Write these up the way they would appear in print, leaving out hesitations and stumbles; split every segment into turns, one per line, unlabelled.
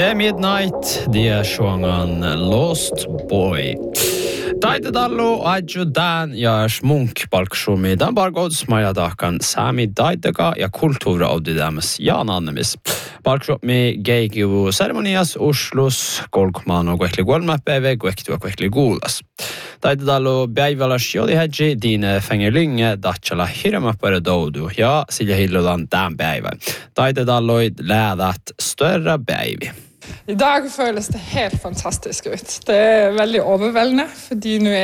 Midnight, de sjångan Lost Boy. Daidedallo adju dan ja smunk balksumi dan bargods maja dakan sami daidega ja kultura audidames ja nanemis. Balksumi geigivu ceremonias Oslos golkman og gwekli golmappeve gwektu og gwekli gulas. Daidedallo beivalas jodi hedji dine fengerlynge datchala hiramappare dodu ja silja hillodan dan beiva. Daidedallo ledat større beivi.
I dag føles det helt fantastisk ut. Det veldig overveldende, fordi nå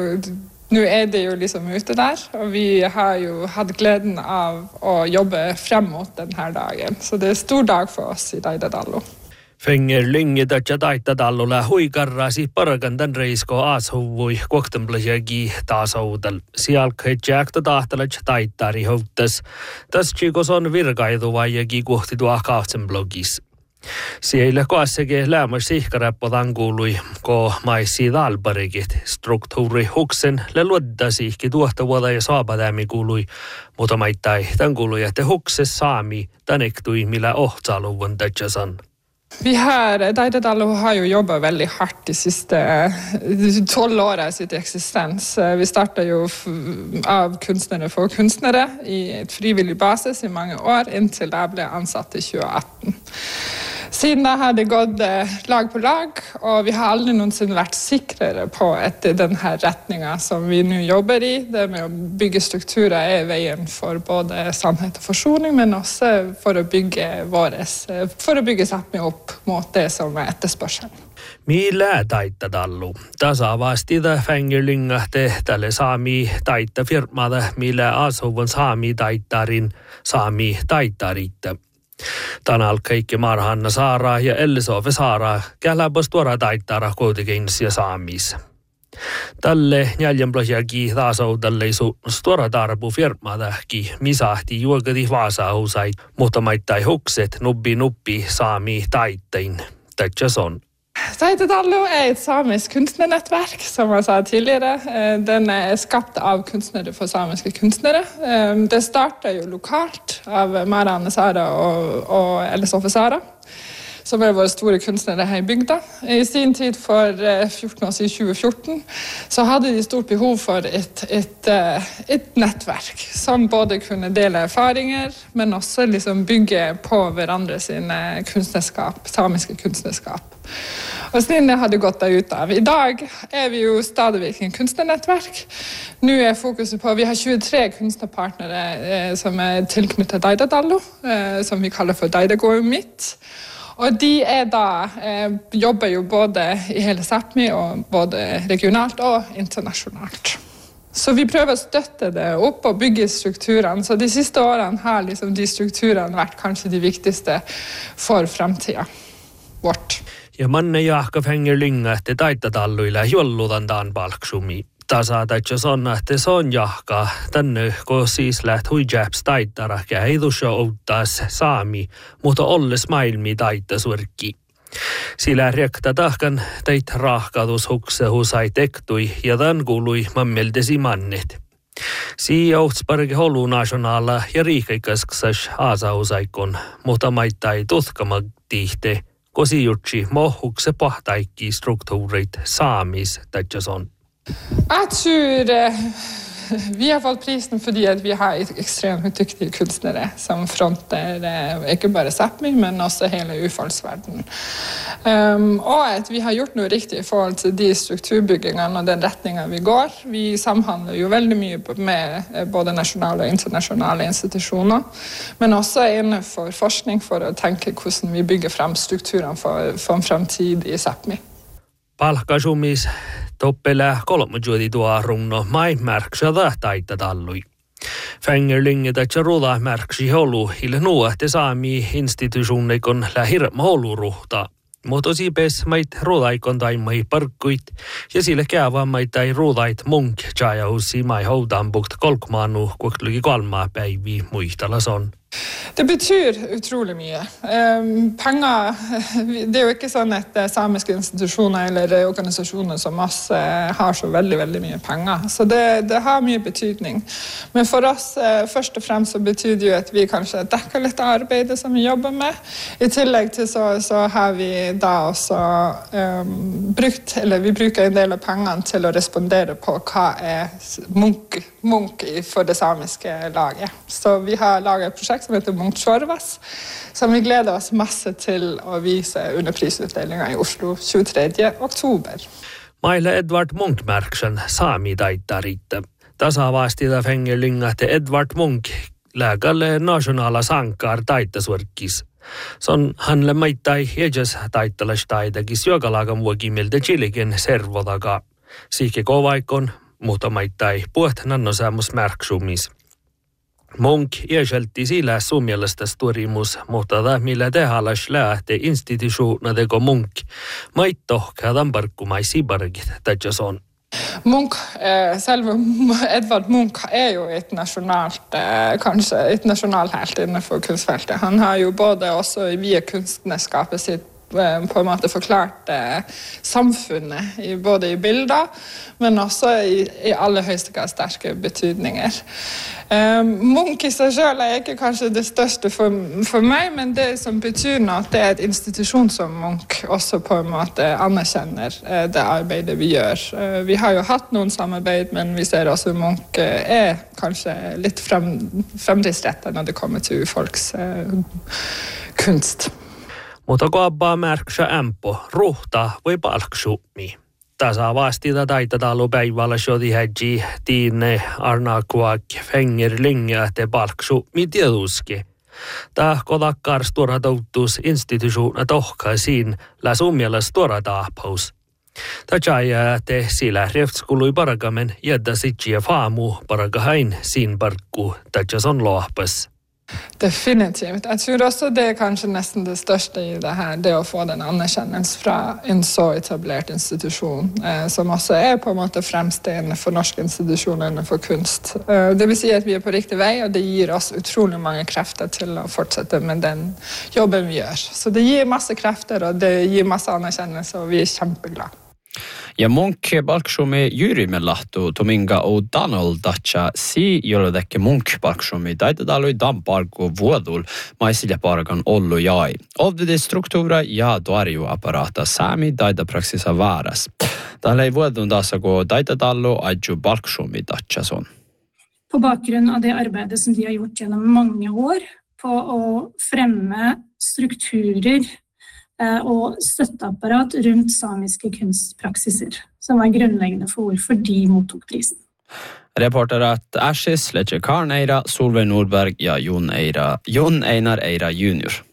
er det jo liksom ute der, og vi har jo hatt gleden av å jobbe frem mot denne dagen. Så det stor dag for oss I Daidedallo.
Fengerlynge datcha Daidedallolla huikarrasi paragandan reisko aashuvui koktemblajagi taasaudal. Sialkhetjäkta tahtalaj taittari houttas. Tässä chikos on virkaiduvaijagi kohti tuakahtsen blogis. Siellä koassakin lämmäs sihkarappotan kuului, ko maisi dalparikit. Struktuuri huksen le luoddasiikki tuohta vuoda ja saapadämi kuului, mutta maittai tämän kuului, että hukses saami tanektui millä ohtsaluvun tätsäsan.
Vi Daidedallo har jo jobbet veldig hardt de siste 12 årene sitt eksistens. Vi startet jo av kunstnere for kunstnere I et frivillig basis I mange år, inntil jeg ble ansatt I 2018. Siden da har det gått lag på lag, og vi har aldri noensinne vært sikrere på etter denne retningen som vi nå jobber I. Det med å bygge strukturer veien for både sannhet og forsoning, men også for å bygge Sápmi opp mot det som etterspørselen.
Millä Daidedallo? Tasavastida fengerlynga tehtäle saami taitta firmada, millä asuvun saami taittarin saami taittaritta. Tänään kaikki Marhanna Saara ja Ellisove Saara käläpäs tuoda taittara kuitenkin ja saamis. Tälle jäljemplasiakin taasoutalleisu tuoda tarpu firmadahki misahti juokati vaasausait, mutta maittai hukset nuppi saami taittein. Tätsäs on.
Daidedallo et samisk kunstnernettverk, som jeg sa tidligere. Den skapt av kunstnere for samiske kunstnere. Det startet jo lokalt av Marhanna Saara og Ellisove Saara, som våre store kunstnere her I bygda. I sin tid for 14 år siden, 2014, så hadde de stort behov for et nettverk som både kunne dele erfaringer, men også liksom bygge på hverandre sine kunstnerskap, samiske kunstnerskap. Og siden det hadde gått ut av. I dag vi jo stadig en kunstnernettverk. Nå fokuset på, vi har 23 kunstnerpartnere som tilknyttet Daidedallo, som vi kaller for Daidegård-mitt. Og de da, jobber jo både I hele Sápmi og både regionalt og internasjonalt. Så vi prøver å støtte det opp og bygge strukturene. Så de siste årene har liksom de strukturene vært kanskje de viktigste for fremtiden vårt.
Ja manne jahka fengerlynga, että Daidedalloilla jollutan taan palksumi. Tasataitsa sonna, että se on jahka. Tänne, kun siis läht huijäps taittara, ja ei tuossa outtas saami, mutta olles maailmi taittasuirkki. Sillä rekta tahkan teit rahkatus huksehu sai tektui, ja tämän kuului mammeltesi mannet. Sii outsparke holu nationaala ja riikkaikaskasas aasahusaikon, mutta maittai tuthkamatihte, kosi jutsi mohukse pahtaikki struktuurit saamis tätsäs on.
Jeg tror vi har fått prisen fordi at vi har ekstremt dyktige kunstnere som fronter ikke bare Sápmi, men også hele urfolksverdenen. Og at vi har gjort noe riktig I forhold til de strukturbyggingene og den retningen vi går. Vi samhandler jo veldig mye med både nasjonale og internasjonale institusjoner, men også innenfor forskning for å tenke hvordan vi bygger frem strukturene for en fremtid I Sápmi.
Palkkasumis toppelä kolmojuoti tuo runno mai märksada Daidedalloi. Fengerlynge tätsä ruda märksi holu ille nuohte saami institutioneikon lähirma holuruhta. Motosipes mait rudaikon taimai parkkuit ja sille käävamaitai rudait munk tjaajaussi mai houdanbukt kolkmaanu kuhtluki kolmaa päivi muistalas on.
Det betyr utrolig mye. Penger, det jo ikke sånn at samiske institusjoner eller organisasjoner som oss har så veldig, veldig mye penger. Så det har mye betydning. Men for oss, først og fremst, så betyr det jo at vi kanskje dekker litt av arbeidet som vi jobber med. I tillegg til så har vi da også vi bruker en del av pengene til å respondere på hva Munch for det samiske laget. Så vi har laget et prosjekt som heter Munch Chorvas, som vi gleder oss masse til å vise under prisutdelingen i Oslo 23. oktober.
Maille Edvard Munch-märksen saami taittaritte. Tasavastida fängellyngähte Edvard Munch lägalle nationala sankar taittasuorkis. Son hänle maittai ejes taittalashtaitakis jokalagan vuokimiltä chilikin servodaga. Siike kovaikon, mutta maittai puht nannosäämus märksumis. Munch erkälti sillä suomalaista storimus, mutta millä tehalas lähte institutionadeko Munch maittohkadan parkkumaisi parkit tätsäson.
Munch, selve Edvard Munch jo et nasjonalt helt innenfor kunstfeltet. Han har jo både også via kunstnerskapet sitt på en måte forklart samfunnet, både i bilder, men også i aller høyeste grad sterke betydninger. Munch i seg selv ikke kanskje det største for meg, men det som betyr noe, at det et institusjon som Munch også på en måte anerkjenner det arbeidet vi gjør. Vi har jo hatt noen samarbeid, men vi ser også Munch kanskje litt fremtidsrettet når det kommer til folks kunst.
Mutta koppaa märksä ämpö, ruhta voi palksuumi. Tasa vastita taitatalu päivällä shodi hädji tiinne arnakuak fänger länge te palksuumi tietuski. Tahko takkar stora toutus institutiona tohkaisiin la sumjalla stora tahpaus. Tajaja te sillä refskului parakamen jädda sitjiä faamu parakahain siin parkku tajason lohpas.
Definitivt. Jeg tror også det kanskje nesten det største i det her, det å få den anerkjennelse fra en så etablert institusjon, som også på en måte fremstående for norske institusjoner innenfor kunst. Det vil si at vi på riktig vei, og det gir oss utrolig mange krefter til å fortsette med den jobben vi gjør. Så det gir masse krefter, og det gir masse anerkjennelse, og vi kjempeglade.
Ja Munch palksumi juurimelahtu Tominga og Donald Dacha jollodeke Munch palksumi taitadalui damparku vuodul maisilja parakan ollu jai. Ovdidi struktuura ja tuariuapparata saami taitapraksisa vaaras. Tällä ei vuodun tasako taitadallu adju palksumi Dachason.
På bakgrunn av det arbeidet som de har gjort gjennom mange år på å fremme strukturer og støtteapparat rundt samiske kunstpraksiser, som var grunnleggende for hvorfor de mottok prisen.
Reporterat Ashis, Lecce Karneira, Solveig Nordberg, ja Jon Einar Eira junior.